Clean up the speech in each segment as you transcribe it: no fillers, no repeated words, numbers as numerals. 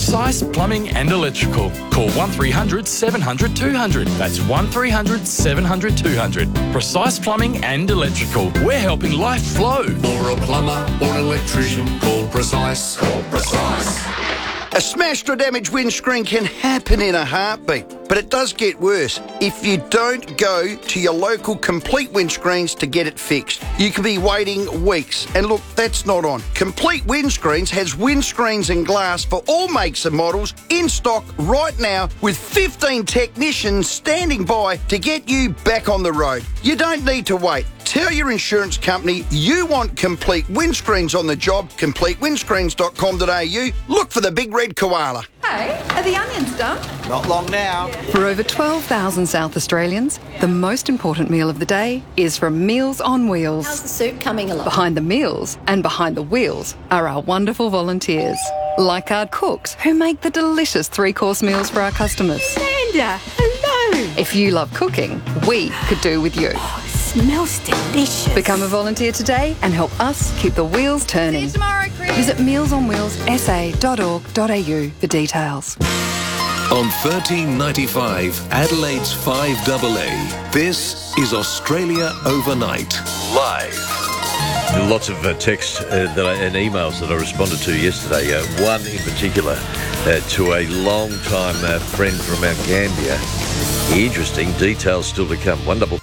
Precise Plumbing and Electrical. Call 1300 700 200. That's 1300 700 200. Precise Plumbing and Electrical. We're helping life flow. For a plumber or an electrician, call Precise. Call Precise. A smashed or damaged windscreen can happen in a heartbeat, but it does get worse if you don't go to your local Complete Windscreens to get it fixed. You could be waiting weeks, and look, that's not on. Complete Windscreens has windscreens and glass for all makes and models in stock right now, with 15 technicians standing by to get you back on the road. You don't need to wait. Tell your insurance company you want Complete Windscreens on the job. CompleteWindscreens.com.au. Look for the big red koala. Hey, are the onions done? Not long now. For over 12,000 South Australians, the most important meal of the day is from Meals on Wheels. How's the soup coming along? Behind the meals and behind the wheels are our wonderful volunteers, like our cooks who make the delicious three-course meals for our customers. Amanda, hello. If you love cooking, we could do with you. Smells delicious. Become a volunteer today and help us keep the wheels turning. See you tomorrow, Chris. Visit mealsonwheelssa.org.au for details. On 1395 Adelaide's 5AA, this is Australia Overnight, live. Lots of texts and emails that I responded to yesterday. One in particular to a long-time friend from Mount Gambier. Interesting details still to come. Wonderful.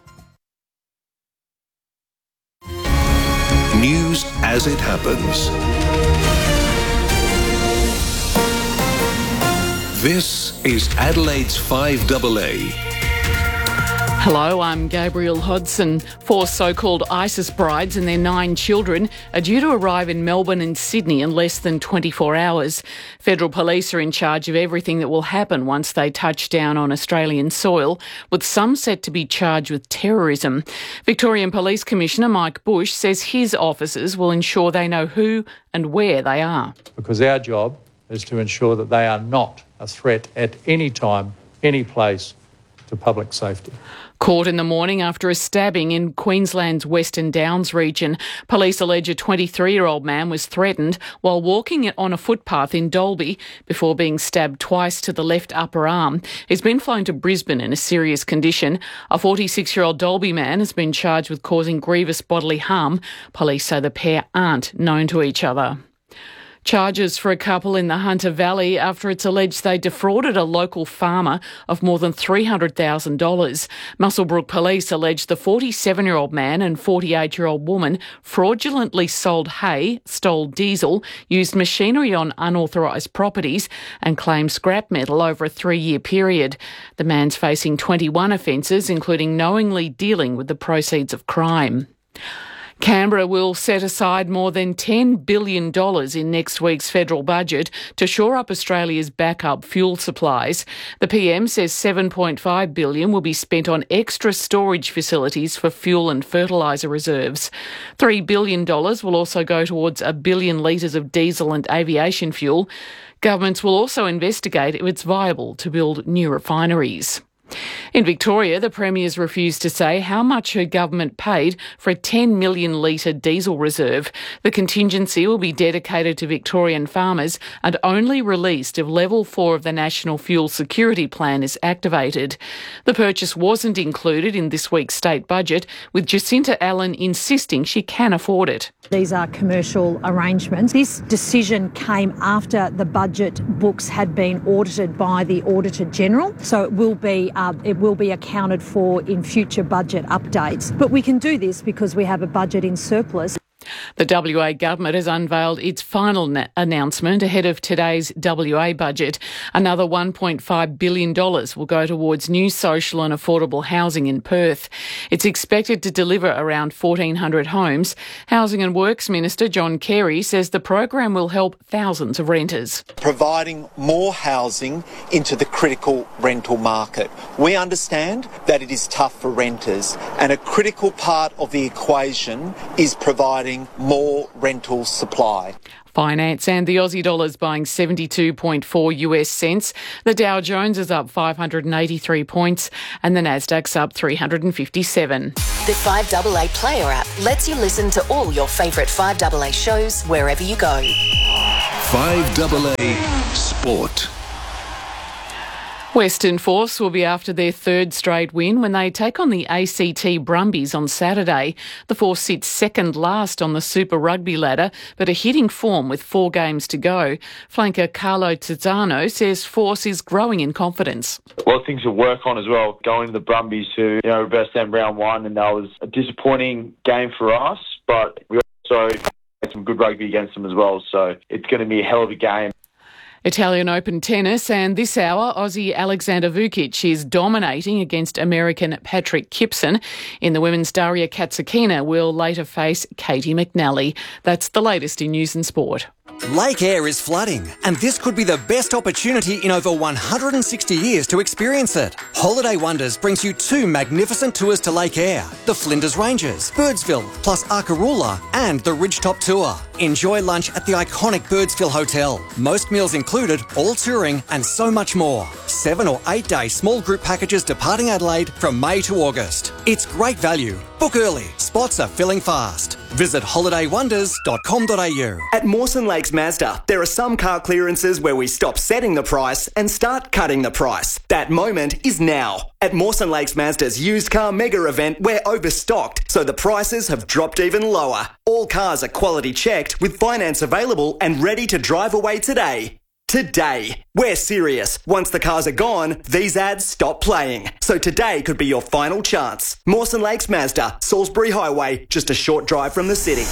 News as it happens. This is Adelaide's 5AA. Hello, I'm Gabrielle Hodson. 4 so-called ISIS brides and their 9 children are due to arrive in Melbourne and Sydney in less than 24 hours. Federal police are in charge of everything that will happen once they touch down on Australian soil, with some set to be charged with terrorism. Victorian Police Commissioner Mike Bush says his officers will ensure they know who and where they are. Because our job is to ensure that they are not a threat at any time, any place to public safety. Caught in the morning after a stabbing in Queensland's Western Downs region. Police allege a 23-year-old man was threatened while walking on a footpath in Dalby before being stabbed twice to the left upper arm. He's been flown to Brisbane in a serious condition. A 46-year-old Dalby man has been charged with causing grievous bodily harm. Police say the pair aren't known to each other. Charges for a couple in the Hunter Valley after it's alleged they defrauded a local farmer of more than $300,000. Muswellbrook police allege the 47-year-old man and 48-year-old woman fraudulently sold hay, stole diesel, used machinery on unauthorised properties and claimed scrap metal over a 3-year period. The man's facing 21 offences, including knowingly dealing with the proceeds of crime. Canberra will set aside more than $10 billion in next week's federal budget to shore up Australia's backup fuel supplies. The PM says $7.5 billion will be spent on extra storage facilities for fuel and fertiliser reserves. $3 billion will also go towards 1 billion litres of diesel and aviation fuel. Governments will also investigate if it's viable to build new refineries. In Victoria, the Premier's refused to say how much her government paid for a 10 million litre diesel reserve. The contingency will be dedicated to Victorian farmers and only released if Level 4 of the National Fuel Security Plan is activated. The purchase wasn't included in this week's state budget, with Jacinta Allen insisting she can afford it. These are commercial arrangements. This decision came after the budget books had been audited by the Auditor General, so it will be accounted for in future budget updates. But we can do this because we have a budget in surplus. The WA government has unveiled its final announcement ahead of today's WA budget. Another $1.5 billion will go towards new social and affordable housing in Perth. It's expected to deliver around 1,400 homes. Housing and Works Minister John Carey says the program will help thousands of renters. Providing more housing into the critical rental market. We understand that it is tough for renters, and a critical part of the equation is providing more rental supply. Finance and the Aussie dollar's buying 72.4 US cents. The Dow Jones is up 583 points and the Nasdaq's up 357. The 5AA Player app lets you listen to all your favourite 5AA shows wherever you go. 5AA Sport. Western Force will be after their third straight win when they take on the ACT Brumbies on Saturday. The Force sits second last on the Super Rugby ladder, but are hitting form with 4 games to go. Flanker Carlo Tizzano says Force is growing in confidence. Well, things to work on as well. Going to the Brumbies who, reversed them round 1, and that was a disappointing game for us, but we also had some good rugby against them as well, so it's going to be a hell of a game. Italian Open tennis, and this hour, Aussie Alexander Vukic is dominating against American Patrick Kipson. In the women's, Daria Katsakina will later face Katie McNally. That's the latest in news and sport. Lake Eyre is flooding, and this could be the best opportunity in over 160 years to experience it. Holiday Wonders brings you 2 magnificent tours to Lake Eyre, the Flinders Ranges, Birdsville, plus Arkaroola, and the Ridgetop Tour. Enjoy lunch at the iconic Birdsville Hotel. Most meals included, all touring, and so much more. 7 or 8 day small group packages departing Adelaide from May to August. It's great value. Book early. Spots are filling fast. Visit holidaywonders.com.au. At Mawson Lakes Mazda, there are some car clearances where we stop setting the price and start cutting the price. That moment is now. At Mawson Lakes Mazda's used car mega event, we're overstocked, so the prices have dropped even lower. All cars are quality checked with finance available and ready to drive away today. Today. We're serious. Once the cars are gone, these ads stop playing. So today could be your final chance. Mawson Lakes Mazda, Salisbury Highway, just a short drive from the city.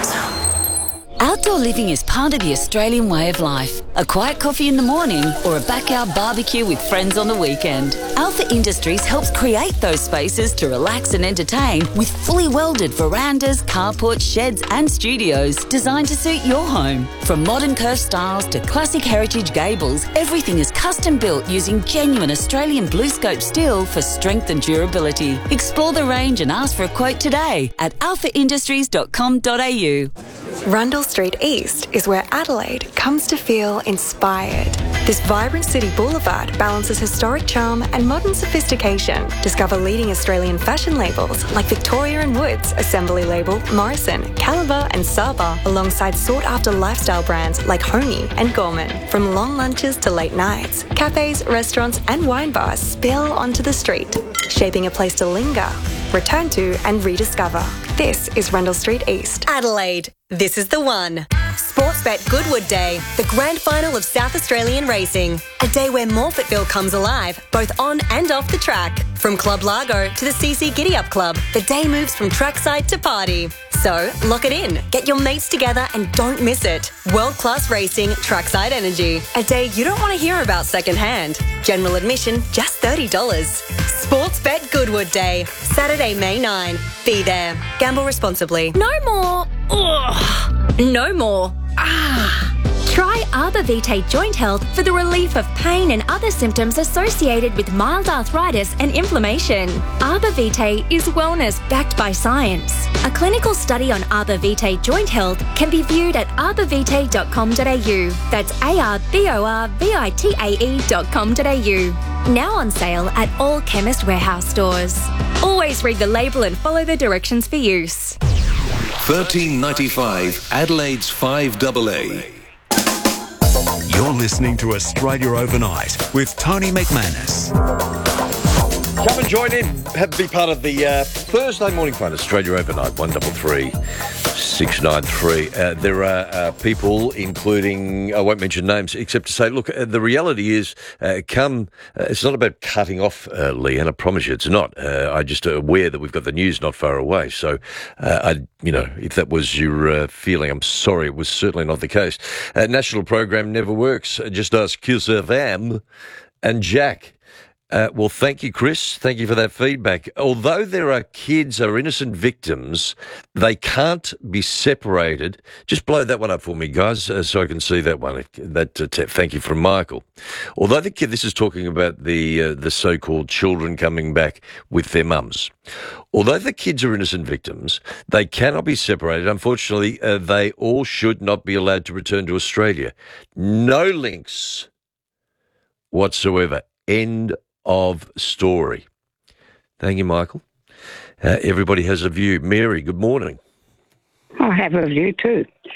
Outdoor living is part of the Australian way of life. A quiet coffee in the morning or a backyard barbecue with friends on the weekend. Alpha Industries helps create those spaces to relax and entertain with fully welded verandas, carports, sheds and studios designed to suit your home. From modern curved styles to classic heritage gables, everything is custom built using genuine Australian BlueScope steel for strength and durability. Explore the range and ask for a quote today at alphaindustries.com.au. Rundle Street East is where Adelaide comes to feel inspired. This vibrant city boulevard balances historic charm and modern sophistication. Discover leading Australian fashion labels like Victoria & Woods, Assembly Label, Morrison, Caliber and Saba, alongside sought-after lifestyle brands like Honey and Gorman. From long lunches to late nights, cafes, restaurants and wine bars spill onto the street, shaping a place to linger, return to and rediscover. This is Rundle Street East. Adelaide, this is the one. Sportsbet Goodwood Day, the grand final of South Australian racing. A day where Morphettville comes alive, both on and off the track. From Club Largo to the CC Giddy Up Club, the day moves from trackside to party. So, lock it in, get your mates together and don't miss it. World-class racing, trackside energy. A day you don't want to hear about secondhand. General admission, just $30. Sportsbet Goodwood Day, Saturday, May 9. Be there. Gamble responsibly. No more. Ugh. No more. Try Arbor Vitae Joint Health for the relief of pain and other symptoms associated with mild arthritis and inflammation. Arbor Vitae is wellness backed by science. A clinical study on Arbor Vitae Joint Health can be viewed at arborvitae.com.au. That's ARBORVITAE.com.au. Now on sale at all Chemist Warehouse stores. Always read the label and follow the directions for use. 1395 Adelaide's 5AA. You're listening to Australia Overnight with Tony McManus. Come and join in. Have to be part of the Thursday morning fun. Australia Overnight, 133 693. There are people, including, I won't mention names, except to say, look, the reality is, it's not about cutting off Leanne, I promise you it's not. I'm just aware that we've got the news not far away. So, if that was your feeling, I'm sorry, it was certainly not the case. National program never works. Just ask QSFM and Jack. Well, thank you, Chris. Thank you for that feedback. Although there are kids or innocent victims, they can't be separated. Just blow that one up for me, guys, so I can see that one. Thank you from Michael. Although the kid, this is talking about the so-called children coming back with their mums. Although the kids are innocent victims, they cannot be separated. Unfortunately, they all should not be allowed to return to Australia. No links whatsoever. End of story. Thank you, Michael. Everybody has a view. Mary, good morning. I have a view too.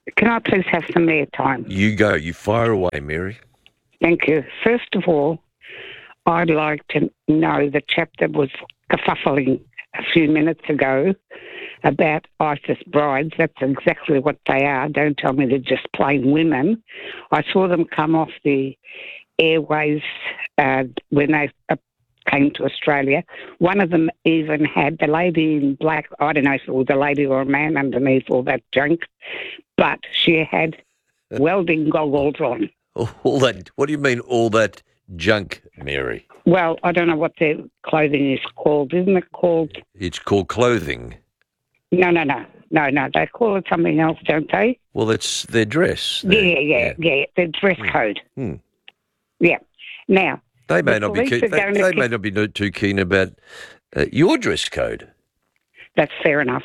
Can I please have some airtime? You go. You fire away, Mary. Thank you. First of all, I'd like to know the chap that was kerfuffling a few minutes ago about ISIS brides. That's exactly what they are. Don't tell me they're just plain women. I saw them come off the airways when they came to Australia. One of them even had the lady in black, I don't know if it was a lady or a man underneath all that junk, but she had welding goggles on. All that. What do you mean, all that junk, Mary? Well, I don't know what their clothing is called. Isn't it called? It's called clothing. No. They call it something else, don't they? Well, it's their dress. Yeah. Their dress code. Yeah. Now, they may not be. They may not be too keen about your dress code. That's fair enough.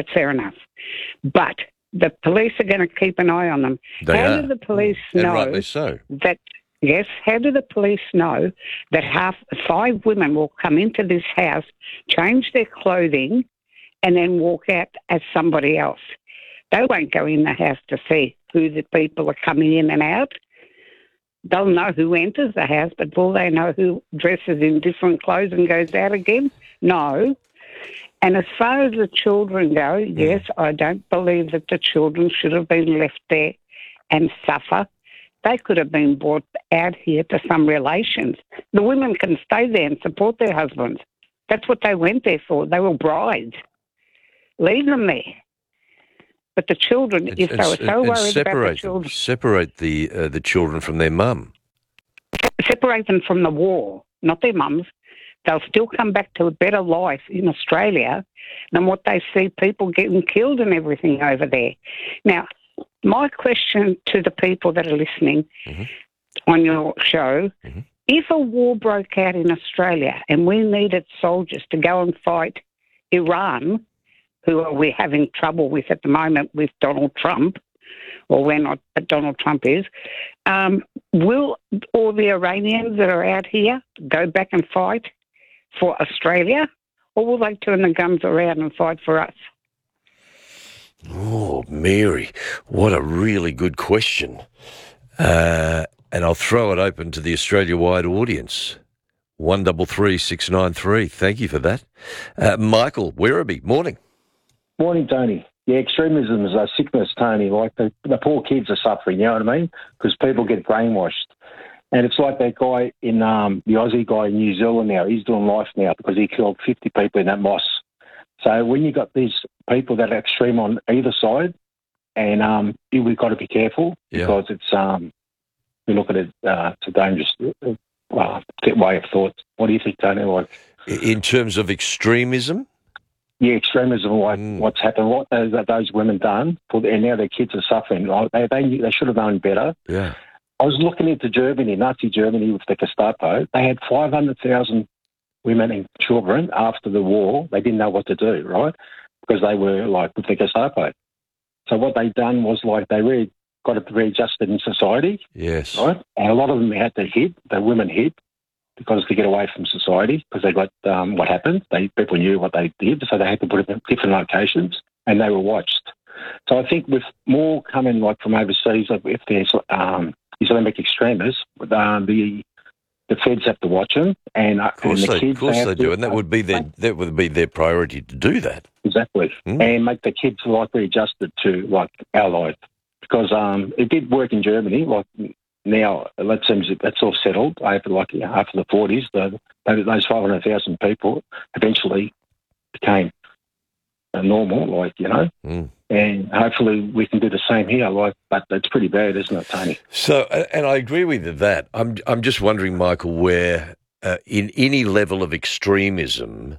But the police are going to keep an eye on them. How do the police know? Rightly so. That yes. How do the police know that 5 women will come into this house, change their clothing, and then walk out as somebody else? They won't go in the house to see who the people are coming in and out. They'll know who enters the house, but will they know who dresses in different clothes and goes out again? No. And as far as the children go, yes, I don't believe that the children should have been left there and suffer. They could have been brought out here to some relations. The women can stay there and support their husbands. That's what they went there for. They were brides. Leave them there. But the children, if they were so worried about the children... Separate the children from their mum. Separate them from the war, not their mums. They'll still come back to a better life in Australia than what they see people getting killed and everything over there. Now, my question to the people that are listening on your show, if a war broke out in Australia and we needed soldiers to go and fight Iran, who we're having trouble with at the moment with Donald Trump, or we're not, but Donald Trump is, will all the Iranians that are out here go back and fight for Australia, or will they turn the guns around and fight for us? Oh, Mary, what a really good question. And I'll throw it open to the Australia-wide audience. 133 693. Thank you for that. Michael Werribee, morning. Morning, Tony. Yeah, extremism is a sickness, Tony. Like the poor kids are suffering, you know what I mean? Because people get brainwashed. And it's like that guy in the Aussie guy in New Zealand now. He's doing life now because he killed 50 people in that mosque. So when you got these people that are extreme on either side, and we've got to be careful because it's we look at it, it's a dangerous way of thought. What do you think, Tony? Like in terms of extremism? Yeah, extremism, like what's happened, what those women done, and now their kids are suffering. Like they should have known better. Yeah. I was looking into Germany, Nazi Germany with the Gestapo. They had 500,000 women and children after the war. They didn't know what to do, right? Because they were like with the Gestapo. So what they done was like they really got it readjusted in society. Yes. Right? And a lot of them had to hid, the women hid, because to get away from society, because they got what happened. People knew what they did, so they had to put it in different locations, and they were watched. So I think with more coming like from overseas, if there's Islamic extremists, the feds have to watch them, and of course the kids they do, and that would be their priority to do that. Exactly, and make the kids like readjusted to like our life, because it did work in Germany. Like now, it seems that's all settled after after the 40s. Those 500,000 people eventually became normal, and hopefully we can do the same here. But it's pretty bad, isn't it, Tony? So, and I agree with that. I'm just wondering, Michael, where in any level of extremism,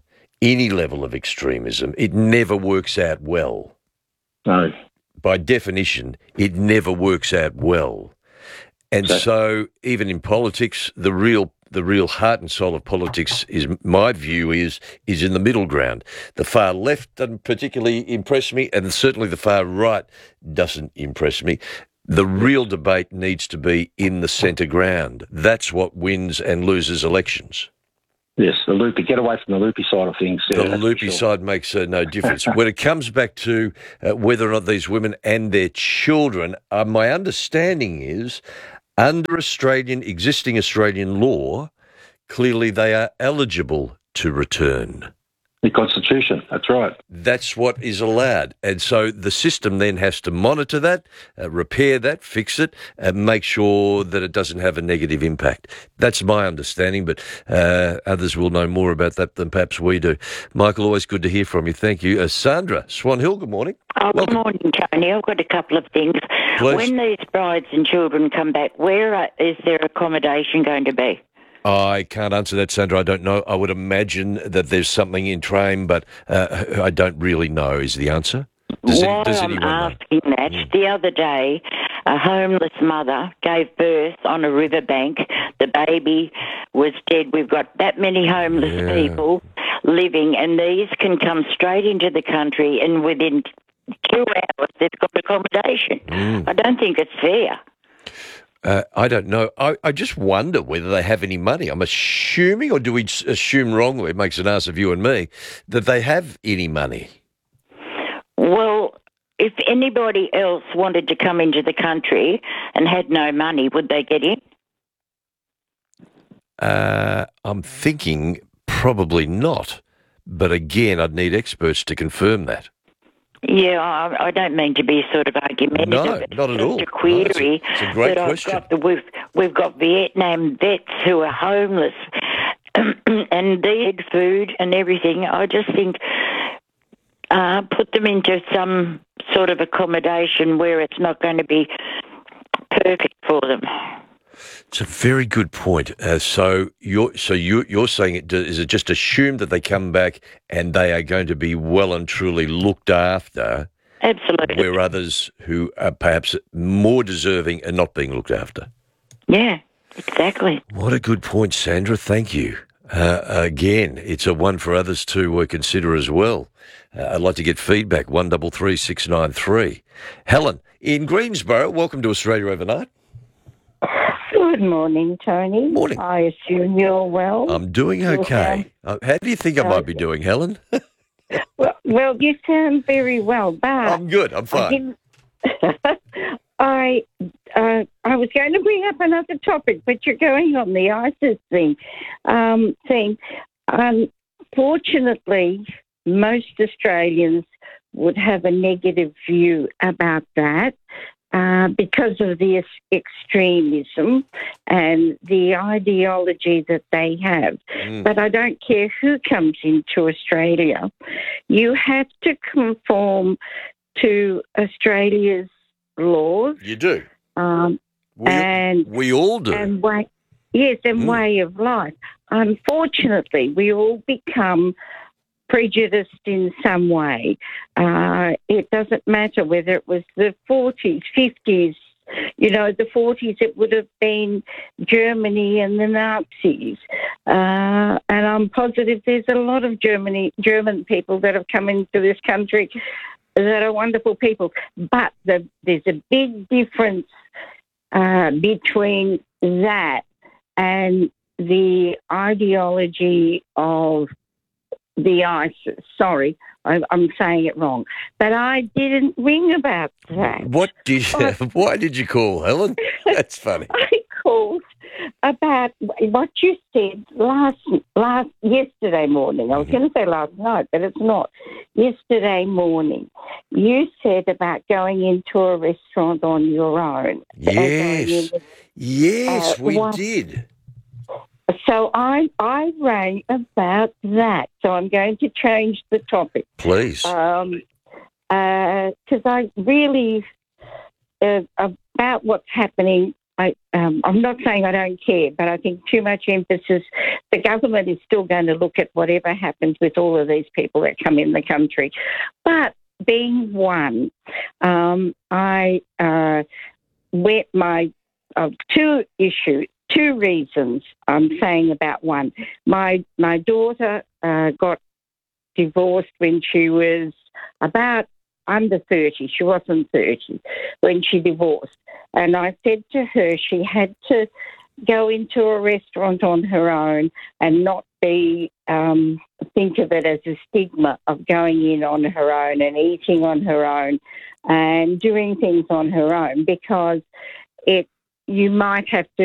it never works out well. No. By definition, it never works out well. And so even in politics, the real heart and soul of politics is, my view, is in the middle ground. The far left doesn't particularly impress me, and certainly the far right doesn't impress me. The real debate needs to be in the centre ground. That's what wins and loses elections. Yes, the loopy. Get away from the loopy side of things. The loopy side makes no difference. When it comes back to whether or not these women and their children, my understanding is, under existing Australian law, clearly they are eligible to return. The Constitution, that's right. That's what is allowed. And so the system then has to monitor that, repair that, fix it, and make sure that it doesn't have a negative impact. That's my understanding, but others will know more about that than perhaps we do. Michael, always good to hear from you. Thank you. Sandra, Swan Hill, good morning. Good morning, Tony. I've got a couple of things. Please. When these brides and children come back, where is their accommodation going to be? I can't answer that, Sandra. I don't know. I would imagine that there's something in train, but I don't really know is the answer. Does I'm asking that, the other day, a homeless mother gave birth on a riverbank. The baby was dead. We've got that many homeless people living, and these can come straight into the country, and within 2 hours they've got accommodation. I don't think it's fair. I don't know. I just wonder whether they have any money. I'm assuming, or do we assume wrongly, it makes an ass of you and me, that they have any money? Well, if anybody else wanted to come into the country and had no money, would they get in? I'm thinking probably not. But again, I'd need experts to confirm that. Yeah, I don't mean to be sort of argumentative. No, not at all. It's a query it's a great that question. We've got Vietnam vets who are homeless and they need food and everything. I just think put them into some sort of accommodation where it's not going to be perfect for them. It's a very good point. So you're saying is it just assumed that they come back and they are going to be well and truly looked after? Absolutely. Where others who are perhaps more deserving are not being looked after. Yeah, exactly. What a good point, Sandra. Thank you. Again, it's a one for others to consider as well. I'd like to get feedback, 133 693. Helen, in Greensboro, welcome to Australia Overnight. Good morning, Tony. Morning. I assume you're well. I'm doing okay. How do you think I might be doing, Helen? Well, you sound very well, but I'm good. I'm fine. I was going to bring up another topic, but you're going on the ISIS thing. Unfortunately, most Australians would have a negative view about that. Because of the extremism and the ideology that they have. But I don't care who comes into Australia. You have to conform to Australia's laws. You do. We all do. And way of life. Unfortunately, we all become prejudiced in some way. It doesn't matter whether it was the 40s, 50s, the 40s, it would have been Germany and the Nazis. And I'm positive there's a lot of German people that have come into this country that are wonderful people. But there's a big difference between that and the ideology of the ISIS. Sorry, I'm saying it wrong. But I didn't ring about that. Why did you call, Helen? That's funny. I called about what you said yesterday morning. I was going to say last night, but it's not. Yesterday morning, you said about going into a restaurant on your own. Yes, we did. So I rang about that. So I'm going to change the topic. Please. Because I really, about what's happening, I'm not saying I don't care, but I think too much emphasis. The government is still going to look at whatever happens with all of these people that come in the country. But being one, I went my two reasons I'm saying about one. My daughter got divorced when she was about under 30. She wasn't 30 when she divorced. And I said to her she had to go into a restaurant on her own and not be think of it as a stigma of going in on her own and eating on her own and doing things on her own, because you might have to